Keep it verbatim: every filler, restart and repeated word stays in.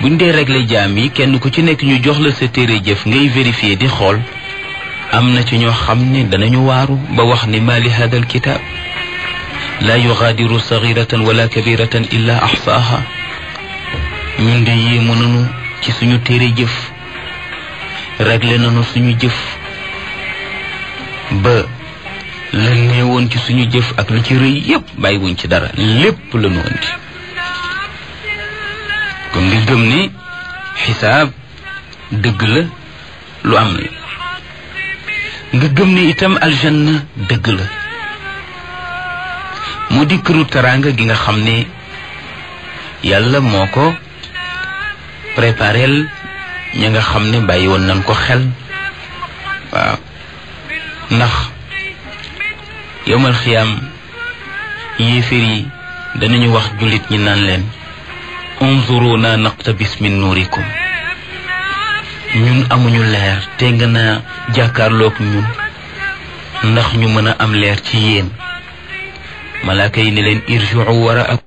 buñ dee régler jaam yi kenn ku ci nekk ñu jox la sa téere jëf ngay vérifier di xool am na ci ñoo xam ne danañu waaru ba wax ni ma li hada al kitab la yughadiru saghiratan wala kabiratan illa ahsaha ñun de yéemu nanu ci suñu téere jëf régler nanu suñu jëf ba la néewoon ci suñu jëf ak lu ci rëy yépp bàyyiwuñ ci dara lépp la nu andi kon nga gëm ni xisaab dëgg la lu am la nga gëm ni itam aljanna dëgg la mu di këru teraanga gi nga xam ne yàlla moo ko préparel ña nga xam ne bàyyi woon nañ ko xel waaw ndax yowmal xiyaam yéeféer yi danañu wax jullit ñi naan leen unzuruna naqtabis min nuurikum ñun amuñu leer te nga na jàkkaarloog ñun ndax ñu mën a am leer ci yéen malaaka yi ne leen irji'u wara ak